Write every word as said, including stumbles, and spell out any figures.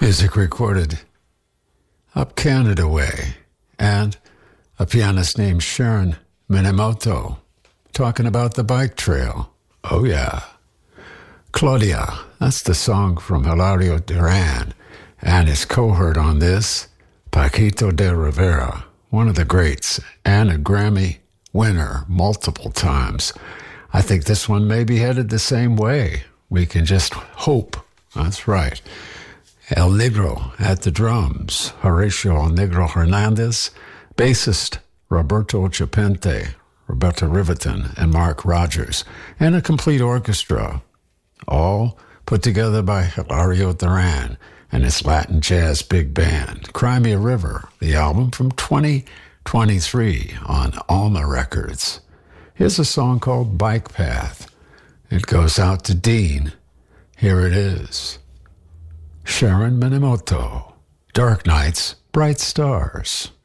Music recorded up Canada way, and a pianist named Sharon Minamoto talking about the bike trail. Oh yeah. Claudia, that's the song from Hilario Duran, and his cohort on this, Paquito de Rivera, one of the greats, and a Grammy winner multiple times. I think this one may be headed the same way. We can just hope. That's right. El Negro at the drums, Horacio El Negro Hernandez, bassist Roberto Chapente, Roberto Riviton, and Mark Rogers, and a complete orchestra, all put together by Hilario Duran and his Latin jazz big band. Cry Me a River, the album from twenty twenty-three on Alma Records. Here's a song called Bike Path. It goes out to Dean. Here it is. Sharon Minamoto, Dark Nights, Bright Stars.